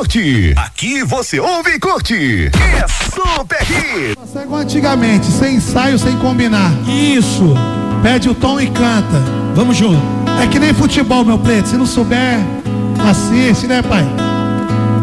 curte. Aqui você ouve e curte. É Super Hits. Nossa, é igual antigamente, sem ensaio, sem combinar. Isso. Pede o tom e canta. Vamos junto. É que nem futebol, meu preto. Se não souber, assiste, né, pai?